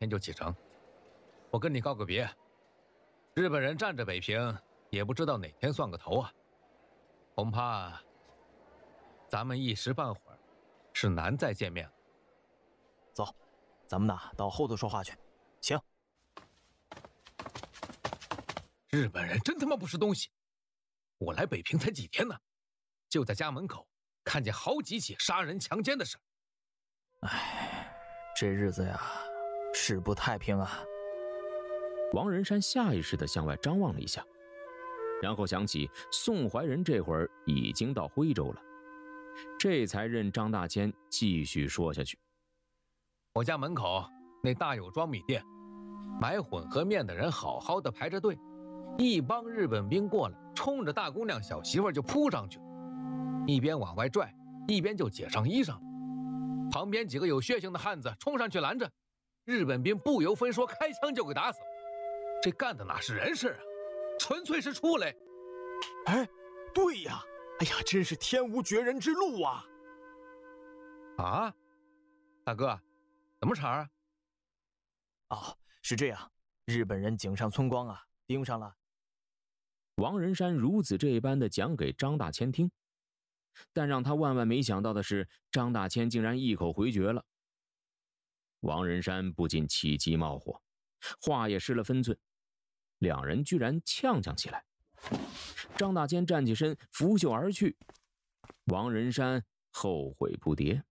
天就启程。我跟你告个别，日本人占着北平，也不知道哪天算个头啊。恐怕咱们一时半会儿是难再见面了。 走，咱们到后头说话去。行。 日本人真他妈不是东西！我来北平才几天呢，就在家门口看见好几起杀人强奸的事。 哎，这日子呀，是不太平啊。 王仁山下意识地向外张望了一下，然后想起宋怀仁这会儿已经到徽州了，这才任张大千继续说下去。 我家门口那大有庄米店，买混合面的人好好的排着队，一帮日本兵过来，冲着大姑娘小媳妇就扑上去，一边往外拽，一边就解上衣裳。旁边几个有血性的汉子冲上去拦着，日本兵不由分说开枪就给打死了。这干的哪是人事啊，纯粹是畜类！ 哎，对呀，哎呀，真是天无绝人之路啊！ 啊，大哥，怎么茬啊？ 哦，是这样，日本人井上村光啊，盯上了。 王仁山如此这般的讲给张大千听，但让他万万没想到的是，张大千竟然一口回绝了。王仁山不禁气急冒火，话也失了分寸，两人居然呛起来。张大千站起身，拂袖而去。王仁山后悔不迭。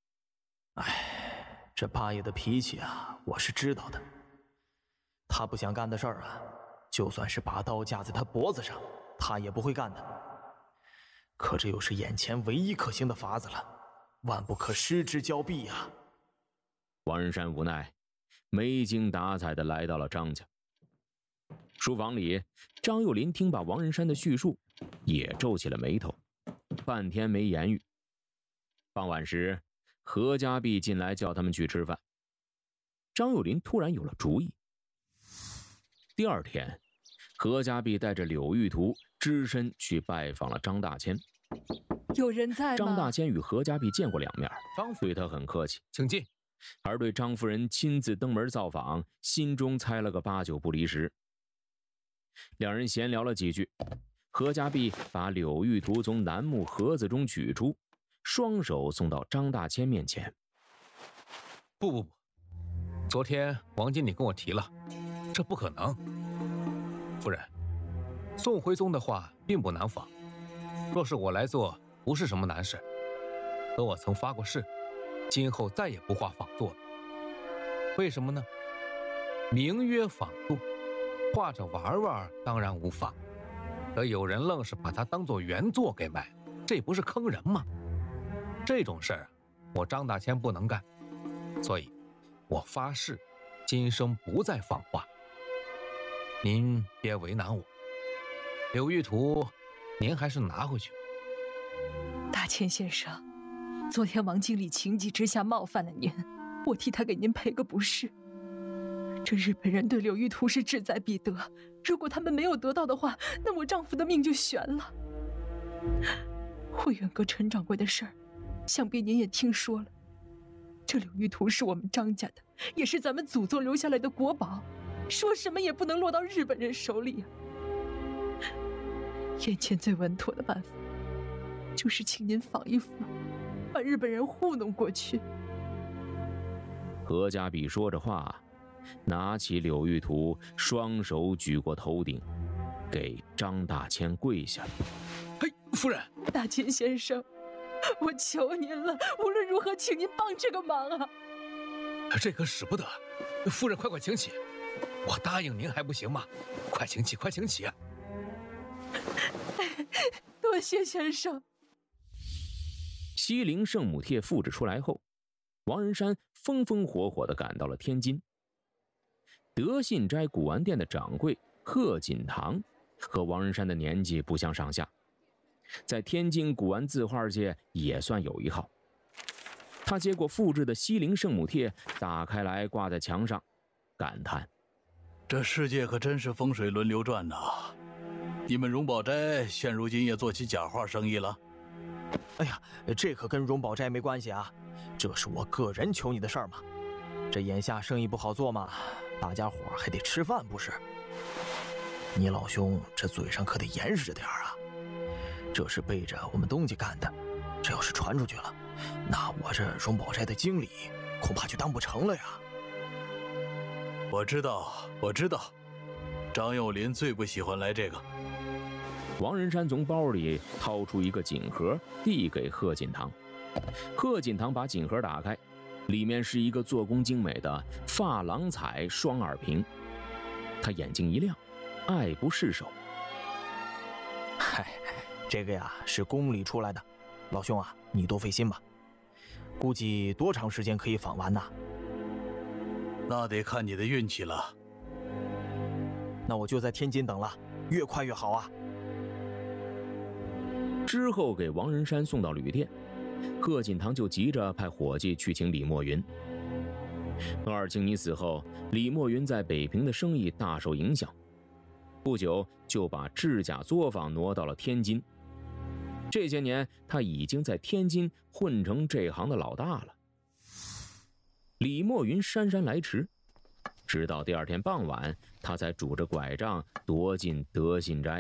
哎，这八爷的脾气啊，我是知道的。他不想干的事儿啊，就算是把刀架在他脖子上，他也不会干的。可这又是眼前唯一可行的法子了，万不可失之交臂啊！ 王仁山无奈，没精打采地来到了张家。书房里，张幼林听罢王仁山的叙述，也皱起了眉头，半天没言语。傍晚时，何家碧进来叫他们去吃饭。张幼林突然有了主意。第二天，何家碧带着柳玉图只身去拜访了张大千。 有人在吗？ 张大千与何家碧见过两面，对他很客气， 请进。 而对张夫人亲自登门造访，心中猜了个八九不离十。两人闲聊了几句，何家碧把柳玉图从楠木盒子中取出，双手送到张大千面前。 不，昨天王经理跟我提了，这不可能。夫人，宋徽宗的话并不难仿，若是我来做，不是什么难事。可我曾发过誓，今后再也不画仿作了。为什么呢？名曰仿作，画着玩玩当然无妨，可有人愣是把它当作原作给卖，这不是坑人吗？这种事儿我张大千不能干，所以我发誓今生不再仿画。您别为难我，柳玉图您还是拿回去。 大千先生，昨天王经理情急之下冒犯了您，我替他给您赔个不是。这日本人对柳玉图是志在必得，如果他们没有得到的话，那我丈夫的命就悬了。慧远阁陈掌柜的事儿，想必您也听说了。这柳玉图是我们张家的，也是咱们祖宗留下来的国宝，说什么也不能落到日本人手里啊。眼前最稳妥的办法，就是请您仿一幅，把日本人糊弄过去。 何家碧说着话，拿起柳玉图，双手举过头顶，给张大千跪下了。 嘿，夫人！ 大千先生，我求您了，无论如何请您帮这个忙啊！ 这可使不得，夫人快请起，我答应您还不行吗？快请起，快请起啊！ 多谢先生。 西陵圣母帖复制出来后，王仁山风风火火地赶到了天津。德信斋古玩店的掌柜贺锦堂和王仁山的年纪不相上下，在天津古玩字画界也算有一号。他接过复制的西陵圣母帖，打开来挂在墙上，感叹： 这世界可真是风水轮流转呐！你们荣宝斋现如今也做起假画生意了？ 哎呀，这可跟荣宝斋没关系啊，这是我个人求你的事儿嘛。 这眼下生意不好做嘛，大家伙还得吃饭不是？你老兄这嘴上可得严实着点啊！这是背着我们东家干的，这要是传出去了，那我这荣宝斋的经理恐怕就当不成了呀。 我知道，张幼林最不喜欢来这个。 王仁山从包里掏出一个锦盒，递给贺锦堂。贺锦堂把锦盒打开，里面是一个做工精美的珐琅彩双耳瓶。他眼睛一亮，爱不释手。 嗨，这个呀是宫里出来的，老兄啊，你多费心吧。估计多长时间可以纺完呢？ 那得看你的运气了。 那我就在天津等了，越快越好啊。 之后给王仁山送到旅店，贺锦堂就急着派伙计去请李墨云。二青你死后，李墨云在北平的生意大受影响，不久就把制甲作坊挪到了天津。这些年，他已经在天津混成这行的老大了。李墨云姗姗来迟，直到第二天傍晚，他才拄着拐杖踱进德信斋。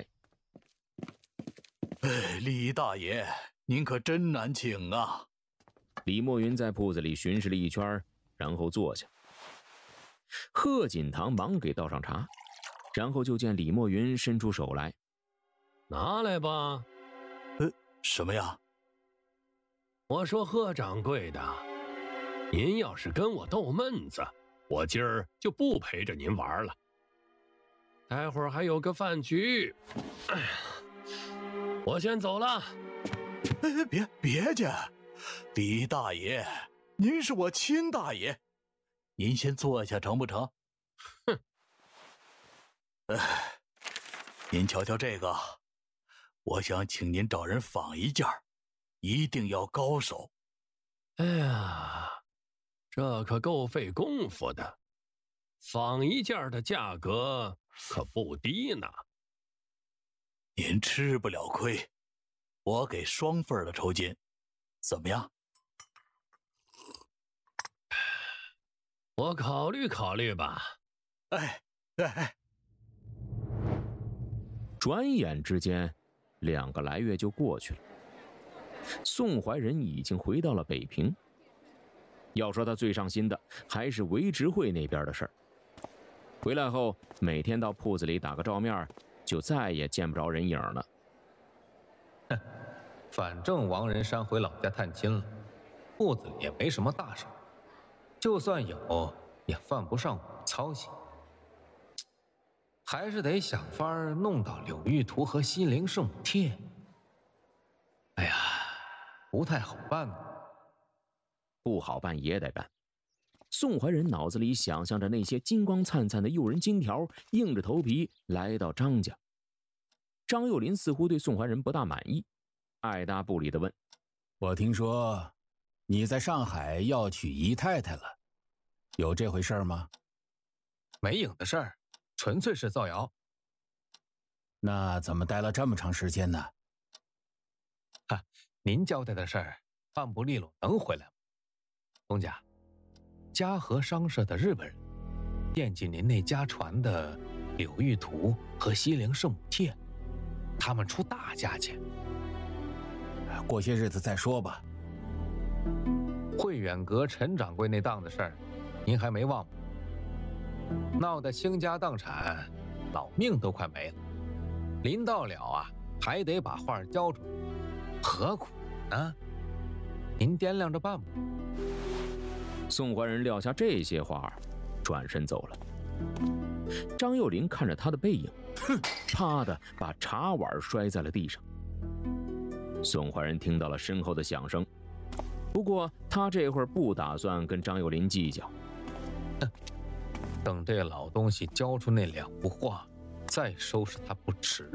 李大爷，您可真难请啊！ 李墨云在铺子里巡视了一圈，然后坐下。贺锦堂忙给倒上茶，然后就见李墨云伸出手来， 拿来吧。 什么呀？ 我说贺掌柜的，您要是跟我逗闷子，我今儿就不陪着您玩了。待会儿还有个饭局，哎呀，我先走了。 别介，李大爷，您是我亲大爷，您先坐下成不成？ 哼。 您瞧瞧这个，我想请您找人纺一件，一定要高手。 哎呀，这可够费功夫的，纺一件的价格可不低呢。 您吃不了亏，我给双份的酬金，怎么样？ 我考虑考虑吧。 哎。 转眼之间，2个来月就过去了。宋怀仁已经回到了北平。要说他最上心的，还是韦执会那边的事儿。回来后，每天到铺子里打个照面，就再也见不着人影了。 哼，反正王仁山回老家探亲了，铺子里也没什么大事，就算有，也犯不上我操心。还是得想法弄到柳玉图和西陵圣母帖。哎呀，不太好办呢。 不好办也得干。宋怀仁脑子里想象着那些金光灿灿的诱人金条，硬着头皮来到张家。张幼林似乎对宋怀仁不大满意，爱答不理地问：“ 我听说你在上海要娶姨太太了，有这回事吗？” 没影的事儿，纯粹是造谣。 那怎么待了这么长时间呢？ 您交代的事儿办不利落，能回来吗？东家，嘉禾商社的日本人惦记您那家传的柳玉图和西陵圣母帖，他们出大价钱。 过些日子再说吧。 慧远阁陈掌柜那档子事儿，您还没忘吗？闹得倾家荡产，老命都快没了。临到了啊，还得把话交出去，何苦呢？您掂量着办吧。 宋怀仁撂下这些话，转身走了。张幼林看着他的背影，啪的把茶碗摔在了地上。宋怀仁听到了身后的响声，不过他这会儿不打算跟张幼林计较。 等这老东西交出那2幅画，再收拾他不迟。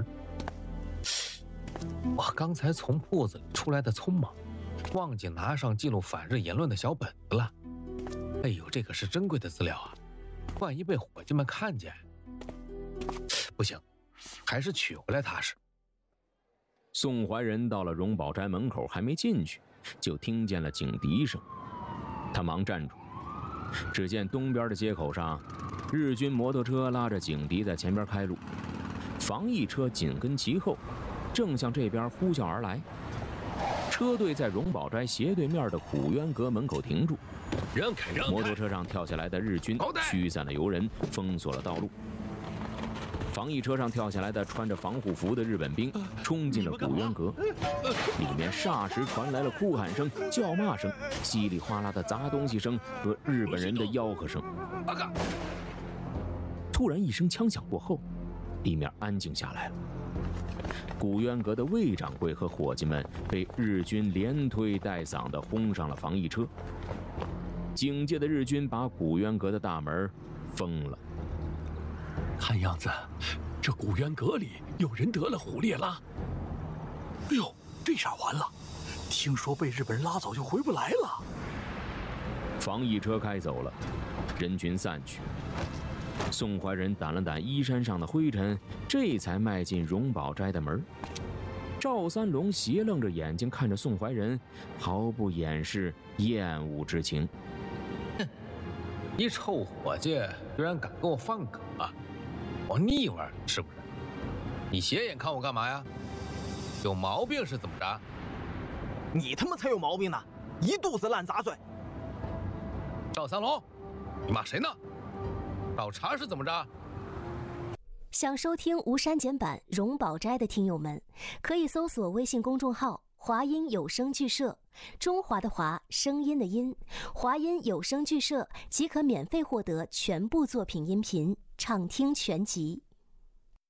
我刚才从铺子里出来的匆忙，忘记拿上记录反日言论的小本子了。哎呦，这可是珍贵的资料啊！万一被伙计们看见，不行，还是取回来踏实。 宋怀仁到了荣宝斋门口，还没进去，就听见了警笛声。他忙站住， 只见东边的街口上，日军摩托车拉着警笛在前边开路，防疫车紧跟其后，正向这边呼啸而来。车队在荣宝斋斜对面的古渊阁门口停住， 让开！ 摩托车上跳下来的日军驱散了游人，封锁了道路。防疫车上跳下来的穿着防护服的日本兵冲进了古渊阁，里面霎时传来了哭喊声、叫骂声、稀里哗啦的砸东西声和日本人的吆喝声。突然一声枪响过后，里面安静下来了。古渊阁的魏掌柜和伙计们被日军连推带搡地轰上了防疫车。警戒的日军把古渊阁的大门封了。 看样子，这古渊阁里有人得了虎烈拉。 哎呦，这下完了！听说被日本人拉走就回不来了。 防疫车开走了，人群散去。宋怀仁掸了掸衣衫上的灰尘，这才迈进荣宝斋的门。赵三龙斜愣着眼睛看着宋怀仁，毫不掩饰厌恶之情。 哼，你臭伙计居然敢跟我放梗啊！往腻味是不是？你斜眼看我干嘛呀？有毛病是怎么着？ 你他妈才有毛病呢！一肚子烂杂碎。 赵三龙，你骂谁呢？找茬是怎么着？ 想收听无删减版《荣宝斋》的听友们，可以搜索微信公众号“华音有声剧社”，中华的华，声音的音，华音有声剧社即可免费获得全部作品音频，畅听全集。